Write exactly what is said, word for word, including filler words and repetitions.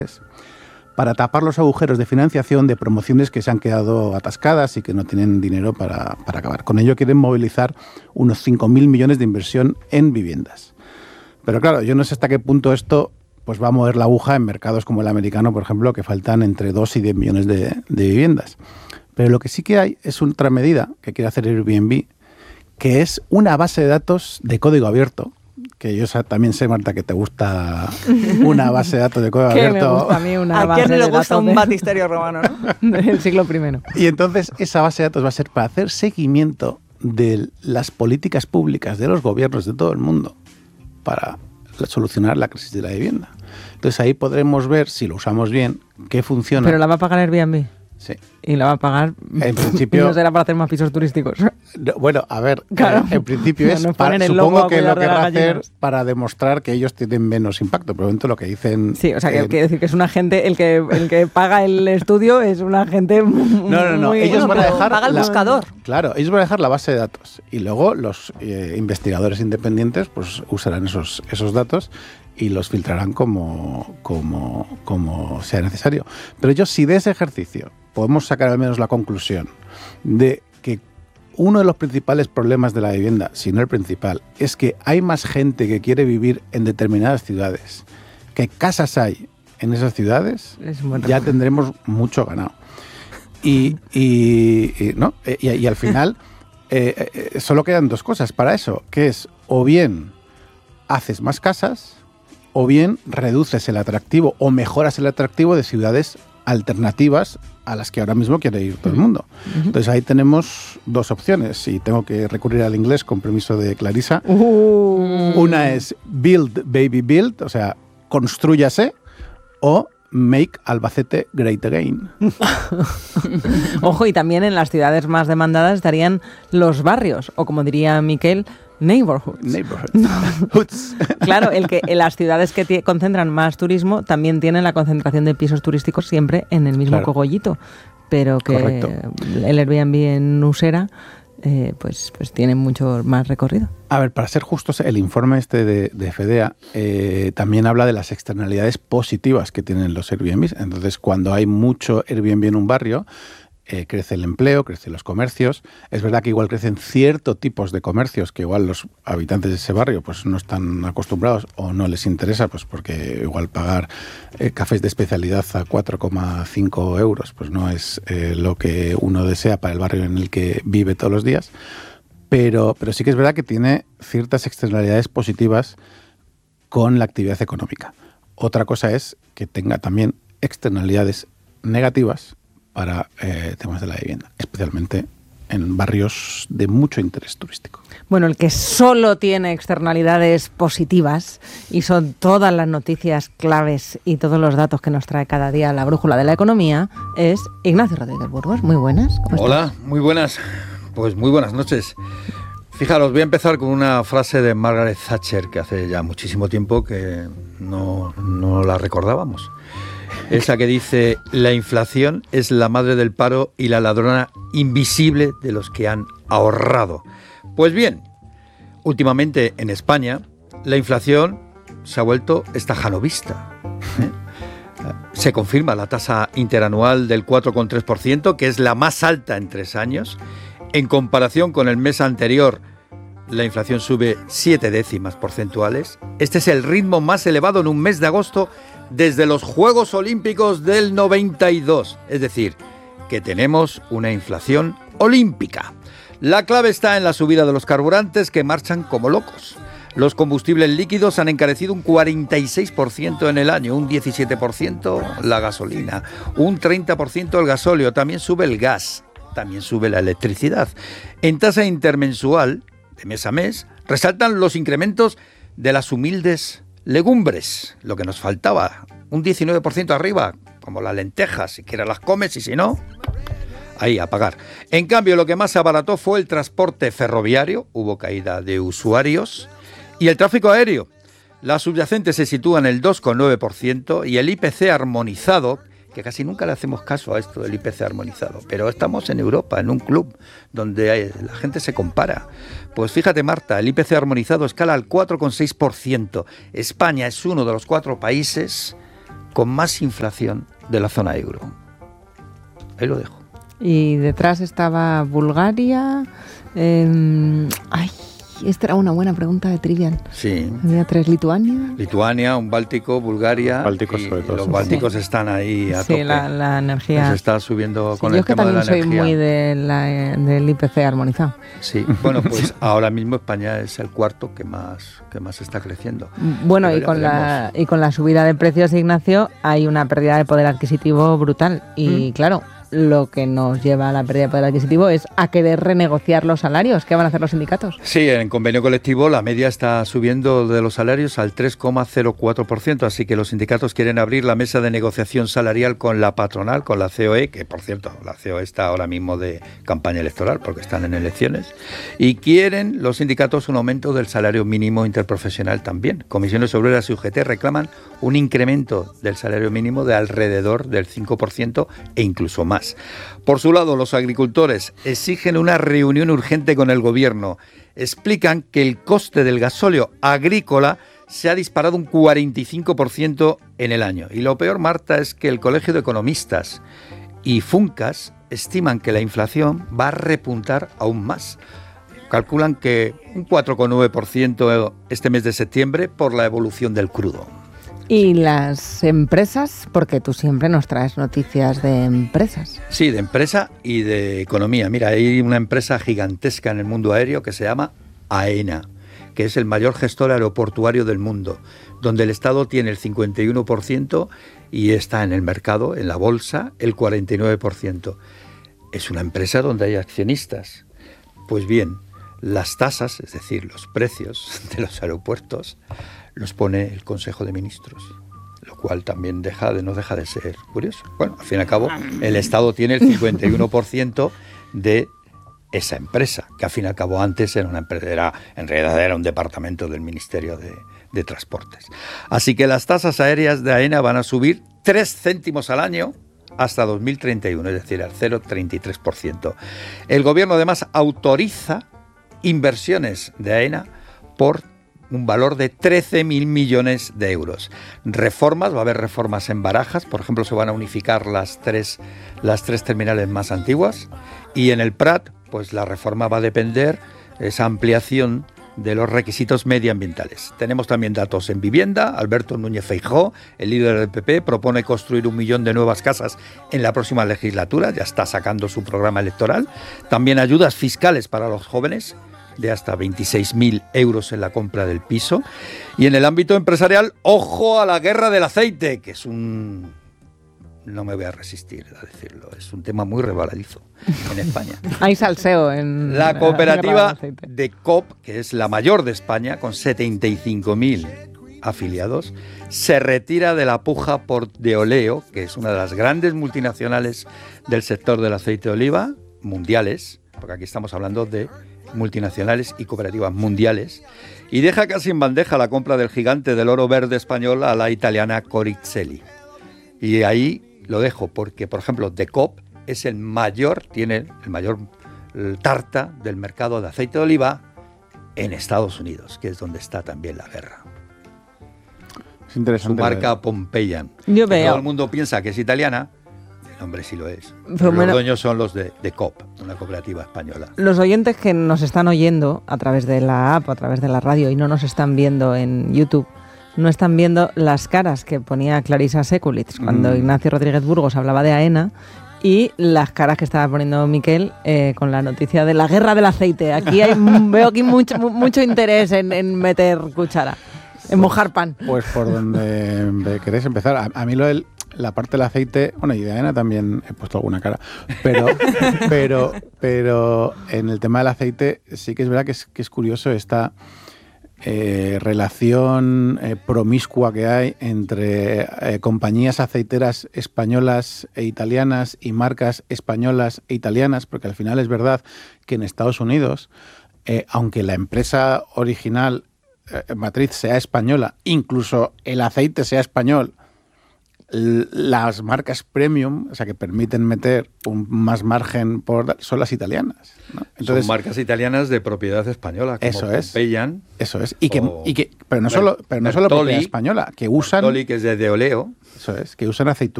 para tapar los agujeros de financiación de promociones que se han quedado atascadas y que no tienen dinero para, para acabar. Con ello quieren movilizar unos cinco mil millones de inversión en viviendas. Pero claro, yo no sé hasta qué punto esto pues va a mover la aguja en mercados como el americano, por ejemplo, que faltan entre dos y diez millones de, de viviendas. Pero lo que sí que hay es otra medida que quiere hacer Airbnb, que es una base de datos de código abierto, que yo también sé, Marta, que te gusta una base de datos de código que abierto. Me gusta a mí una ¿A base quién no le de gusta datos un de... batisterio romano, no? del siglo primero? Y entonces esa base de datos va a ser para hacer seguimiento de las políticas públicas de los gobiernos de todo el mundo para solucionar la crisis de la vivienda. Entonces ahí podremos ver, si lo usamos bien, qué funciona. Pero la va a pagar Airbnb. Sí. Y la va a pagar, en principio, no será para hacer más pisos turísticos. No, bueno, a ver, claro. en principio es, no para, a supongo que lo de querrá hacer para demostrar que ellos tienen menos impacto, pero lo que dicen... Sí, o sea, que eh, quiere decir que es un agente, el que el que paga el estudio es un agente muy... No, no, no, muy, ellos bueno, van a dejar... Paga el la, buscador. Claro, ellos van a dejar la base de datos y luego los eh, investigadores independientes pues usarán esos, esos datos y los filtrarán como, como, como sea necesario. Pero yo, si de ese ejercicio podemos sacar al menos la conclusión de que uno de los principales problemas de la vivienda, si no el principal, es que hay más gente que quiere vivir en determinadas ciudades, que casas hay en esas ciudades, ya tendremos mucho ganado. Y, y, y, ¿no? y, y al final eh, eh, solo quedan dos cosas para eso, que es o bien haces más casas o bien reduces el atractivo o mejoras el atractivo de ciudades alternativas a las que ahora mismo quiere ir todo el mundo. Uh-huh. Entonces ahí tenemos dos opciones y tengo que recurrir al inglés con permiso de Clarisa. Uh. Una es build, baby, build, o sea, constrúyase, o make Albacete great again. Ojo, y también en las ciudades más demandadas estarían los barrios, o como diría Miquel, neighborhoods. Neighborhoods. Claro, el que en las ciudades que t- concentran más turismo también tienen la concentración de pisos turísticos siempre en el mismo claro. cogollito, pero que Correcto. El Airbnb en Usera eh, pues, pues tiene mucho más recorrido. A ver, para ser justos, el informe este de, de FEDEA eh, también habla de las externalidades positivas que tienen los Airbnbs. Entonces, cuando hay mucho Airbnb en un barrio, Eh, crece el empleo, crecen los comercios. Es verdad que igual crecen ciertos tipos de comercios que igual los habitantes de ese barrio pues no están acostumbrados o no les interesa, pues porque igual pagar eh, cafés de especialidad a cuatro coma cinco euros pues no es eh, lo que uno desea para el barrio en el que vive todos los días. Pero, pero sí que es verdad que tiene ciertas externalidades positivas con la actividad económica. Otra cosa es que tenga también externalidades negativas para eh, temas de la vivienda, especialmente en barrios de mucho interés turístico. Bueno, el que solo tiene externalidades positivas y son todas las noticias claves y todos los datos que nos trae cada día la brújula de la economía es Ignacio Rodríguez Burgos. Muy buenas. ¿Cómo Hola, estás? Muy buenas. Pues muy buenas noches. Fijaros, voy a empezar con una frase de Margaret Thatcher que hace ya muchísimo tiempo que no, no la recordábamos. Esa que dice, la inflación es la madre del paro y la ladrona invisible de los que han ahorrado. Pues bien, últimamente en España la inflación se ha vuelto estajanovista. ¿eh? Se confirma la tasa interanual del cuatro coma tres por ciento, que es la más alta en tres años. En comparación con el mes anterior, la inflación sube siete décimas porcentuales. Este es el ritmo más elevado en un mes de agosto desde los Juegos Olímpicos del noventa y dos. Es decir, que tenemos una inflación olímpica. La clave está en la subida de los carburantes que marchan como locos. Los combustibles líquidos han encarecido un cuarenta y seis por ciento en el año, un diecisiete por ciento la gasolina, un treinta por ciento el gasóleo, también sube el gas, también sube la electricidad. En tasa intermensual, de mes a mes, resaltan los incrementos de las humildes legumbres, lo que nos faltaba, un diecinueve por ciento arriba, como las lentejas, si quieres las comes y si no, ahí a pagar. En cambio, lo que más se abarató fue el transporte ferroviario, hubo caída de usuarios, y el tráfico aéreo. La subyacente se sitúa en el dos coma nueve por ciento y el I P C armonizado, que casi nunca le hacemos caso a esto del I P C armonizado, pero estamos en Europa, en un club donde hay, la gente se compara. Pues fíjate, Marta, el I P C armonizado escala al cuatro coma seis por ciento. España es uno de los cuatro países con más inflación de la zona euro. Ahí lo dejo. Y detrás estaba Bulgaria. Eh, ay, esta era una buena pregunta de Trivial. Sí. Había tres: Lituania. Lituania, un Báltico, Bulgaria. Bálticos y sobre todo. Los Sí. bálticos están ahí a Sí, tope. la, la energía. Se está subiendo Sí, con yo el es que tema de la también soy energía. muy de la, del I P C armonizado. Sí, bueno, pues ahora mismo España es el cuarto que más que más está creciendo. Bueno, Pero y ya con, la, veremos. y con la subida de precios, Ignacio, hay una pérdida de poder adquisitivo brutal. Y Mm. claro, lo que nos lleva a la pérdida de poder adquisitivo es a querer renegociar los salarios. ¿Qué van a hacer los sindicatos? Sí, en convenio colectivo la media está subiendo de los salarios al tres coma cero cuatro por ciento, así que los sindicatos quieren abrir la mesa de negociación salarial con la patronal, con la C O E, que por cierto, la C O E está ahora mismo de campaña electoral porque están en elecciones, y quieren los sindicatos un aumento del salario mínimo interprofesional también. Comisiones Obreras y U G T reclaman un incremento del salario mínimo de alrededor del cinco por ciento e incluso más. Por su lado, los agricultores exigen una reunión urgente con el gobierno. Explican que el coste del gasóleo agrícola se ha disparado un cuarenta y cinco por ciento en el año. Y lo peor, Marta, es que el Colegio de Economistas y Funcas estiman que la inflación va a repuntar aún más. Calculan que un cuatro coma nueve por ciento este mes de septiembre por la evolución del crudo. Y las empresas, porque tú siempre nos traes noticias de empresas. Sí, de empresa y de economía. Mira, hay una empresa gigantesca en el mundo aéreo que se llama AENA, que es el mayor gestor aeroportuario del mundo, donde el Estado tiene el cincuenta y uno por ciento y está en el mercado, en la bolsa, el cuarenta y nueve por ciento. Es una empresa donde hay accionistas. Pues bien, las tasas, es decir, los precios de los aeropuertos, los pone el Consejo de Ministros, lo cual también deja de, no deja de ser curioso. Bueno, al fin y al cabo, el Estado tiene el cincuenta y uno por ciento de esa empresa, que al fin y al cabo antes era una empresa, era, en realidad era un departamento del Ministerio de, de Transportes. Así que las tasas aéreas de AENA van a subir tres céntimos al año hasta dos mil treinta y uno, es decir, al cero coma treinta y tres por ciento. El gobierno además autoriza inversiones de AENA por un valor de trece mil millones de euros. Reformas, va a haber reformas en Barajas, por ejemplo, se van a unificar las tres, las tres terminales más antiguas, y en el Prat, pues la reforma va a depender, esa ampliación de los requisitos medioambientales. Tenemos también datos en vivienda. Alberto Núñez Feijóo, el líder del P P, propone construir un millón de nuevas casas en la próxima legislatura, ya está sacando su programa electoral. También ayudas fiscales para los jóvenes, de hasta veintiséis mil euros en la compra del piso. Y en el ámbito empresarial, ojo a la guerra del aceite, que es un... no me voy a resistir a decirlo, es un tema muy rebaladizo en España. Hay salseo en la cooperativa la de C O P, que es la mayor de España, con setenta y cinco mil afiliados, se retira de la puja por Deoleo, que es una de las grandes multinacionales del sector del aceite de oliva, mundiales, porque aquí estamos hablando de multinacionales y cooperativas mundiales, y deja casi en bandeja la compra del gigante del oro verde español a la italiana Coricelli. Y ahí lo dejo porque, por ejemplo, de C O P es el mayor, tiene el mayor tarta del mercado de aceite de oliva en Estados Unidos, que es donde está también la guerra. Es interesante. Su marca Pompeian. Yo veo. Todo el mundo piensa que es italiana. Hombre, sí lo es. Pero Los bueno, dueños son los de, de C O P, una cooperativa española. los oyentes que nos están oyendo a través de la app, a través de la radio y no nos están viendo en YouTube, no están viendo las caras que ponía Clarisa Sekulitz cuando Mm. Ignacio Rodríguez Burgos hablaba de AENA y las caras que estaba poniendo Miquel eh, con la noticia de la guerra del aceite. Aquí hay, veo aquí mucho, mucho interés en, en meter cuchara, en mojar pan. Pues por donde queréis empezar. A, a mí lo del, la parte del aceite, bueno, y de AENA también he puesto alguna cara, pero, pero, pero en el tema del aceite sí que es verdad que es, que es curioso esta eh, relación eh, promiscua que hay entre eh, compañías aceiteras españolas e italianas y marcas españolas e italianas, porque al final es verdad que en Estados Unidos, eh, aunque la empresa original matriz sea española, incluso el aceite sea español, las marcas premium, o sea, que permiten meter un más margen, por son las italianas, ¿no? Entonces, son marcas italianas de propiedad española, como eso es, Pompeian. Eso es. Y que, y que, pero no solo, pero no solo propiedad española, que usan... Bertoli, que es de Deoleo. Eso es, que usan aceitunas